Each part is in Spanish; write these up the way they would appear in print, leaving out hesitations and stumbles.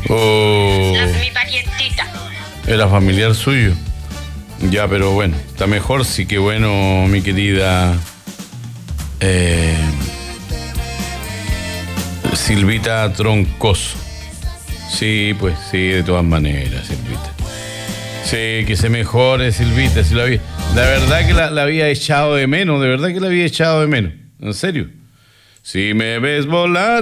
Oh. Mi parientita. Era familiar suyo. Ya, pero bueno, está mejor, sí, que bueno, mi querida Silvita Troncoso. Sí, pues sí, de todas maneras, Silvita. Sí, que se mejore, Silvita. Si la verdad que la había echado de menos, de verdad que la había echado de menos. ¿En serio? Si me ves volar,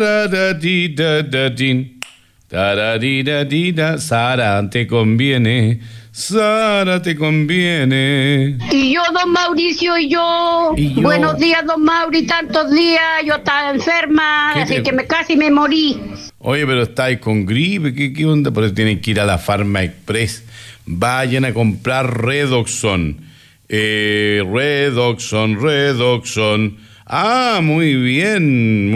Sara, te conviene. Sara, te conviene. Y yo, don Mauricio, y yo. Buenos días, don Mauri, tantos días. Yo estaba enferma, así que casi me morí. Oye, pero estáis con gripe, ¿qué onda? Por eso tienen que ir a la Farma Express. Vayan a comprar Redoxon. Redoxon. Ah, muy bien.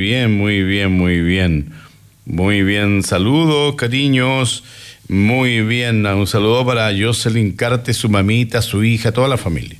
Muy bien, saludos, cariños. Muy bien, un saludo para Jocelyn Carte, su mamita, su hija, toda la familia.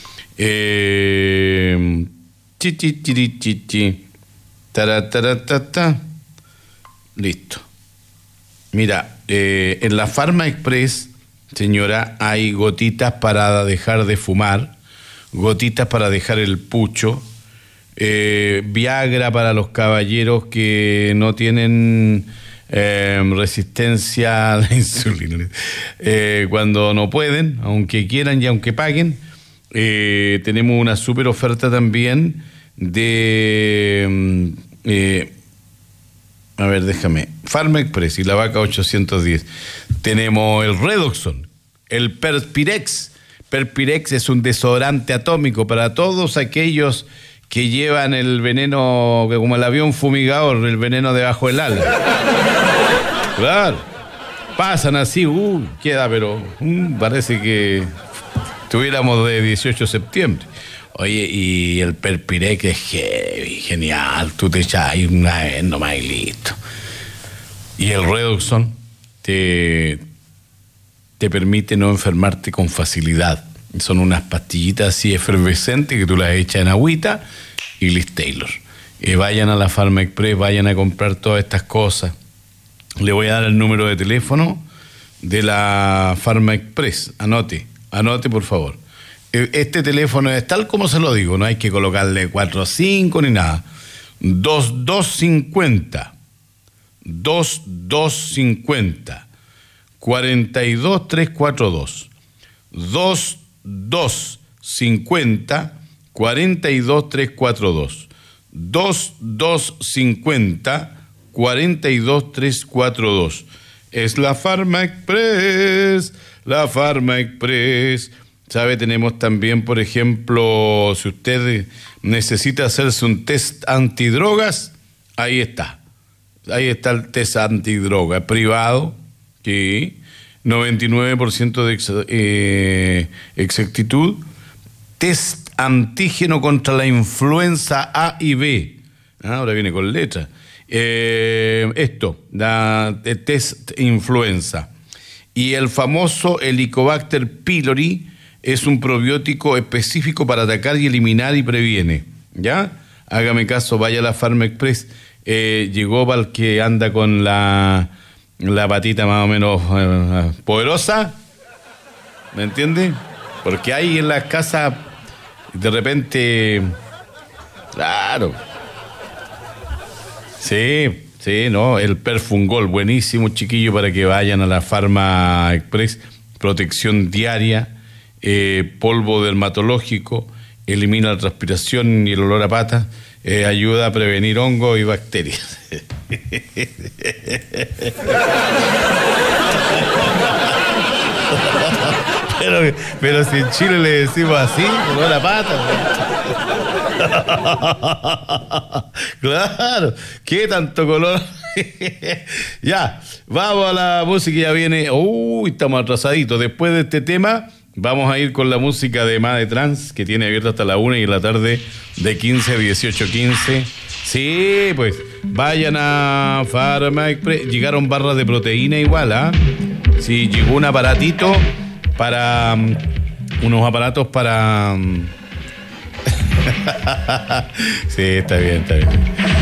Listo. Mira, en la Farma Express, señora, hay gotitas para dejar de fumar, gotitas para dejar el pucho, Viagra para los caballeros que no tienen resistencia a la insulina, cuando no pueden, aunque quieran y aunque paguen. Tenemos una super oferta también de a ver, déjame, Farma Express y la Vaca 810. Tenemos el Redoxon, el Perspirex. Perspirex es un desodorante atómico para todos aquellos que llevan el veneno, como el avión fumigador, el veneno debajo del ala. Claro. Pasan así, queda, pero parece que tuviéramos de 18 de septiembre. Oye, y el Perpirex es genial, tú te echas ahí una vez nomás y listo. Y el Redoxon te permite no enfermarte con facilidad. Son unas pastillitas así efervescentes que tú las echas en agüita y listo, Taylor. Vayan a la Farma Express, vayan a comprar todas estas cosas. Le voy a dar el número de teléfono de la Farma Express. Anote por favor. Este teléfono es tal como se lo digo, no hay que colocarle 4 o 5 ni nada. 2250 42342 2250 42342 2250 42342. Es la Farma Express, la Farma Express. ¿Sabe? Tenemos también, por ejemplo, si usted necesita hacerse un test antidrogas, ahí está. Ahí está el test antidroga privado, ¿sí? 99% de exactitud. Test antígeno contra la influenza A y B. Ahora viene con letra. Test influenza. Y el famoso Helicobacter pylori es un probiótico específico para atacar y eliminar y previene. ¿Ya? Hágame caso, vaya a la Farma Express. Llegó para el que anda con la patita más o menos poderosa. ¿Me entiende? Porque hay en las casas, de repente, claro. Sí, no, el Perfungol, buenísimo, chiquillo, para que vayan a la Farma Express. Protección diaria. Polvo dermatológico, elimina la transpiración y el olor a pata, ayuda a prevenir hongos y bacterias. pero si en Chile le decimos así, olor a pata. Claro, ¿qué tanto color? Ya, vamos a la música, ya viene. Estamos atrasaditos. Después de este tema vamos a ir con la música de Made Trans, que tiene abierto hasta la 1 y en la tarde de 15 a 18:15. Sí, pues, vayan a Farma Express. Llegaron barras de proteína igual, ¿ah? Sí, llegó un aparatito para... unos aparatos para... Sí, está bien.